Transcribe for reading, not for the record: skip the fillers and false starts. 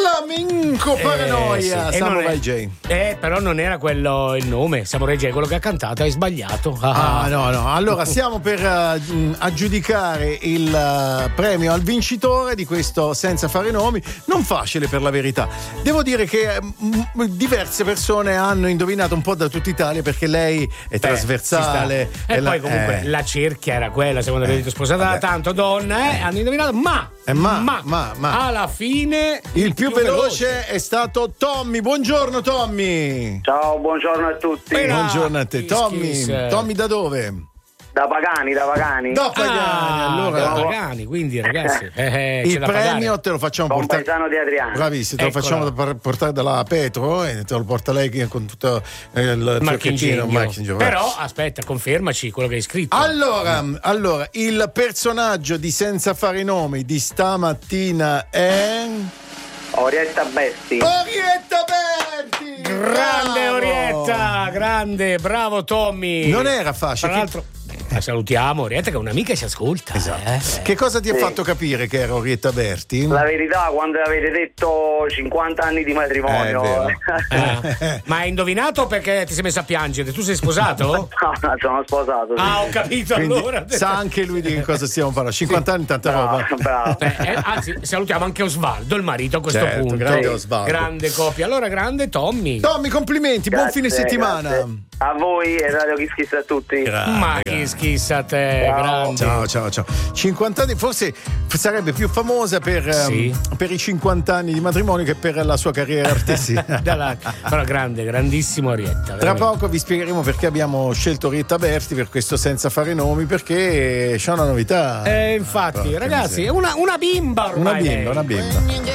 Flamenco Paranoia, Samurai J. Però non era quello il nome. Samurai J è quello che ha cantato, hai sbagliato. No. Allora stiamo per aggiudicare il premio al vincitore di questo Senza fare nomi. Non facile, per la verità. Devo dire che diverse persone hanno indovinato un po' da tutta Italia, perché lei è trasversale. E poi comunque la cerchia era quella, secondo me, sposata da tanto donna, hanno indovinato, ma alla fine il più veloce è stato Tommy. Buongiorno Tommy. Ciao, buongiorno a tutti. Buongiorno a te Tommy. Tommy da dove? Da Pagani. Allora, da Pagani, quindi ragazzi, il premio te lo facciamo portare. Paesano di Adriano. Bravissimo, te lo facciamo portare dalla Petro e te lo porta lei con tutto il marchingegno. Però aspetta, confermaci quello che hai scritto. Allora, il personaggio di Senza fare nomi di stamattina è Orietta Berti. Grande Orietta, grande, bravo Tommy. Non era facile. Tra l'altro salutiamo Orietta, che è un'amica e si ascolta. Esatto. Che cosa ti ha fatto capire che era Orietta Berti? La verità, quando avete detto 50 anni di matrimonio. Ma hai indovinato perché ti sei messa a piangere? Tu sei sposato? No, sono sposato. Sì. Ho capito. Quindi allora. Sa anche lui di che cosa stiamo parlando. 50 anni, tanta roba. Bravo. Anzi, salutiamo anche Osvaldo, il marito, a questo punto. Grande Osvaldo. Grande coppia. Allora, grande Tommy. Tommy, complimenti, buon fine settimana. Grazie. A voi e Radio Kiss Kiss a tutti. Ma Kiss a te, grande. Ciao. 50 anni, forse sarebbe più famosa per i 50 anni di matrimonio che per la sua carriera artistica. Però grandissimo Orietta. Tra poco vi spiegheremo perché abbiamo scelto Orietta Berti per questo Senza fare nomi, perché c'è una novità. Infatti, ragazzi, è una bimba ormai. Una bimba.